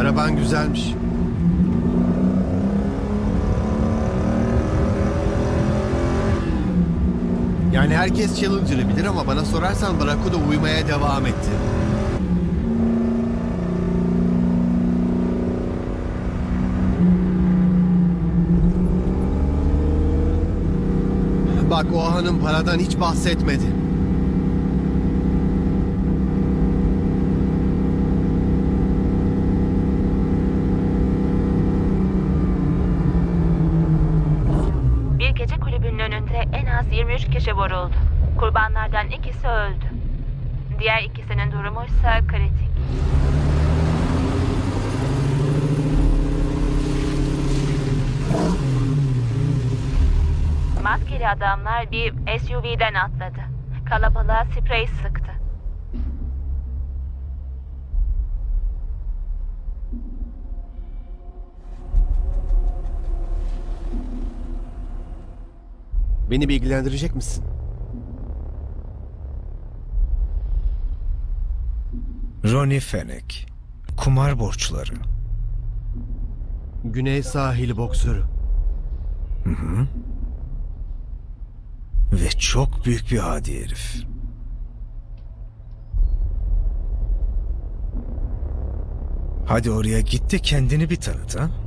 Araban güzelmiş. Yani herkes Challenger'ı bilir ama bana sorarsan Barracuda uyumaya devam etti. Bak, o hanım paradan hiç bahsetmedi. Bir gece kulübünün önünde en az 23 kişi vuruldu. Kurbanlardan ikisi öldü. Diğer ikisinin durumuysa kritik. Maskeli adamlar bir SUV'den atladı. Kalabalığa sprey sıktı. Beni bilgilendirecek misin? Ronnie Fennec. Kumar borçları. Güney sahili boksörü. Ve çok büyük bir adi herif. Hadi oraya git de kendini bir tanıt ha.